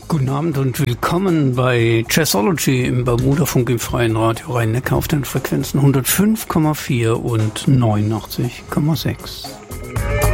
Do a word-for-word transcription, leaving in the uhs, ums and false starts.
Guten Abend und willkommen bei Jazzology im Bermuda-Funk im Freien Radio Rhein-Neckar auf den Frequenzen hundertfünf Komma vier und neunundachtzig Komma sechs.